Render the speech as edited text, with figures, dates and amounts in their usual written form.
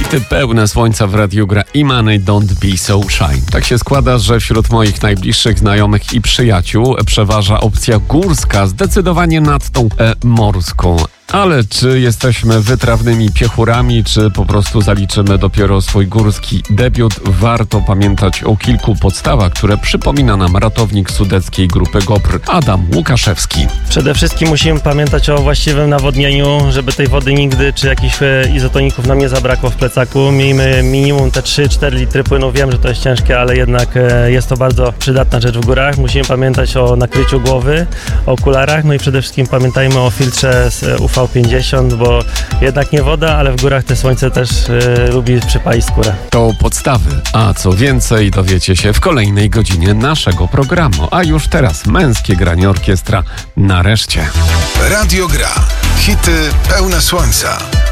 Hity pełne słońca w Radiu Gra i Money Don't Be So Shy. Tak się składa, że wśród moich najbliższych znajomych i przyjaciół przeważa opcja górska, zdecydowanie nad tą morską. Ale czy jesteśmy wytrawnymi piechurami, czy po prostu zaliczymy dopiero swój górski debiut? Warto pamiętać o kilku podstawach, które przypomina nam ratownik sudeckiej grupy GOPR Adam Łukaszewski. Przede wszystkim musimy pamiętać o właściwym nawodnieniu, żeby tej wody nigdy czy jakichś izotoników nam nie zabrakło w plecaku. Miejmy minimum te 3-4 litry płynu. Wiem, że to jest ciężkie, ale jednak jest to bardzo przydatna rzecz w górach. Musimy pamiętać o nakryciu głowy, o okularach, no i przede wszystkim pamiętajmy o filtrze z UV50, bo jednak nie woda, ale w górach te słońce też lubi przypalić skórę. To podstawy, a co więcej dowiecie się w kolejnej godzinie naszego programu. A już teraz męskie granie orkiestra nareszcie. Radio Gra. Hity pełne słońca.